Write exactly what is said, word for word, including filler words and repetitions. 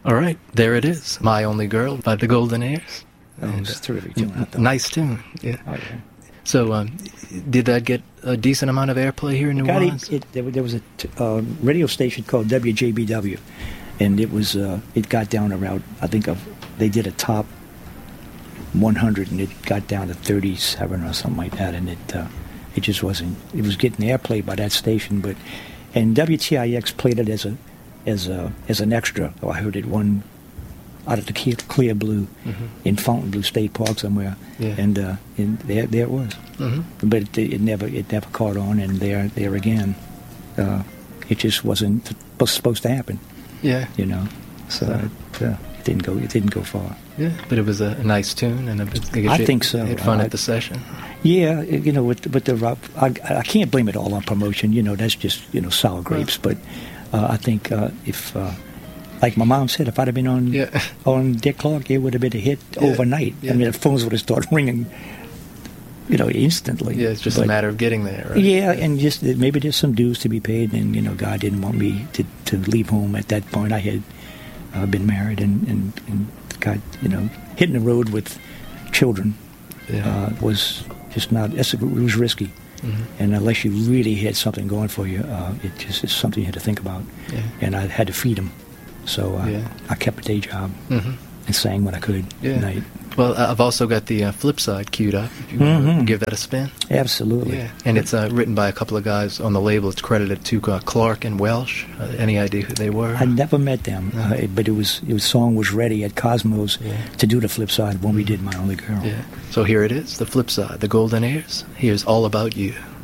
All right, there it is, My Only Girl by the Golden Heirs. Oh, And, it's a terrific uh, tune, I thought. Nice tune, yeah. Oh, yeah. So, um, did that get a decent amount of airplay here in New God, Orleans? it, it, there, there was a t- uh, radio station called W J B W, and it was uh, it got down around, I think of they did a top one hundred, and it got down to thirty-seven or something like that, and it uh, it just wasn't. It was getting airplay by that station, but and W T I X played it as a as a as an extra. Oh, I heard it one out of the Clear, clear Blue mm-hmm. in Fontainebleau State Park somewhere, yeah. and uh, and there there it was. Mm-hmm. But it, it never it never caught on, and there there again, uh, it just wasn't supposed to happen. Yeah, You know, so it, uh, it didn't go it didn't go far. yeah, but it was a, a nice tune, and a, I, guess I you think so. had fun I- at the session. Yeah, you know, with with the rock, I, I can't blame it all on promotion. You know, that's just you know sour grapes. But uh, I think uh, if, uh, like my mom said, if I'd have been on Yeah. on Dick Clark, it would have been a hit Yeah. overnight. Yeah. I mean, the phones would have started ringing, you know, instantly. Yeah, it's just But- a matter of getting there, right? Yeah, and just that maybe there's some dues to be paid, and you know, God didn't want me to, to leave home at that point. I had uh, been married, and, and and God, you know, hitting the road with children Yeah. uh, was just not. It was risky, Mhm. and unless you really had something going for you, uh, it just is something you had to think about. Yeah. And I had to feed them, so uh, Yeah. I kept a day job Mhm. and sang when I could Yeah. at night. Well, uh, I've also got the uh, flip side queued up, if you want to Mhm. give that a spin. Absolutely. Yeah, and it's uh, written by a couple of guys on the label. It's credited to uh, Clark and Welsh. Uh, any idea who they were? I never met them, No. uh, but it was it was song was ready at Cosmos Yeah. to do the flip side when we did My Only Girl. Yeah. So here it is, the flip side, the Golden Heirs. Here's All About You.